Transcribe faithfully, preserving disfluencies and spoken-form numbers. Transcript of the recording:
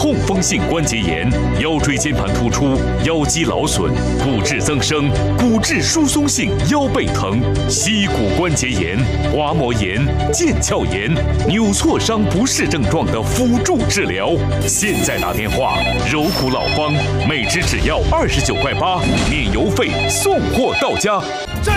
痛风性关节炎、腰椎间盘突出、腰肌劳损、骨质增生、骨质疏松性腰背疼、膝骨关节炎、滑膜炎、腱鞘炎、扭挫伤不适症状的辅助治疗。现在打电话，柔骨老方，每支只要二十九块八，免邮费，送货到家。 这